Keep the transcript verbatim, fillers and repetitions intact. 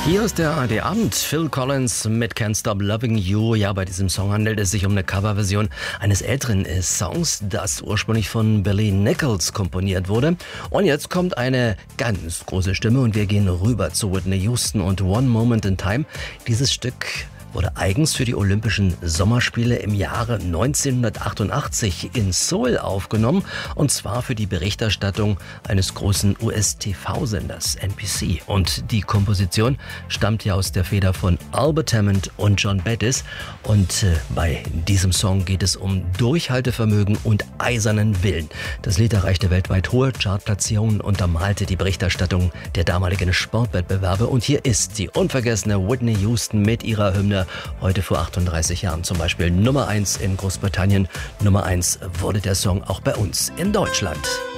Hier ist der A R D-Abend. Phil Collins mit Can't Stop Loving You. Ja, bei diesem Song handelt es sich um eine Coverversion eines älteren Songs, das ursprünglich von Billy Nichols komponiert wurde. Und jetzt kommt eine ganz große Stimme und wir gehen rüber zu Whitney Houston und One Moment in Time. Dieses Stück wurde eigens für die Olympischen Sommerspiele im Jahre neunzehnhundertachtundachtzig in Seoul aufgenommen, und zwar für die Berichterstattung eines großen U S-T V-Senders N B C. Und die Komposition stammt ja aus der Feder von Albert Hammond und John Bettis. Und äh, bei diesem Song geht es um Durchhaltevermögen und eisernen Willen. Das Lied erreichte weltweit hohe Chartplatzierungen und untermalte die Berichterstattung der damaligen Sportwettbewerbe. Und hier ist die unvergessene Whitney Houston mit ihrer Hymne. Heute vor achtunddreißig Jahren zum Beispiel Nummer eins in Großbritannien. Nummer eins wurde der Song auch bei uns in Deutschland.